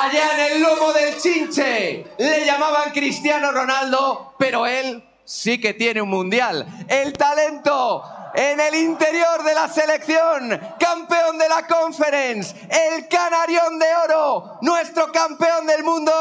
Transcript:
allá en el lomo del Chinche. Le llamaban Cristiano Ronaldo, pero él sí que tiene un mundial. El talento en el interior de la selección, campeón de la Conference, el canarión de oro, nuestro campeón del mundo,